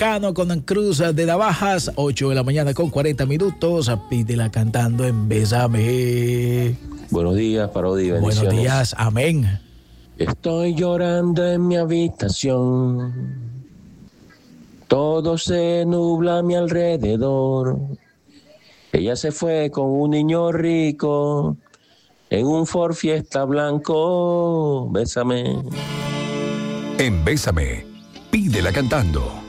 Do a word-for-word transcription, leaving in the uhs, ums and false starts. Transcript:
Cano con Cruz de Navajas, ocho de la mañana con cuarenta minutos. Pídela cantando en Bésame. Buenos días, Parodi, bendiciones. Buenos días, amén. Estoy llorando en mi habitación. Todo se nubla a mi alrededor. Ella se fue con un niño rico en un Ford Fiesta blanco. Bésame. En Bésame, pídela cantando.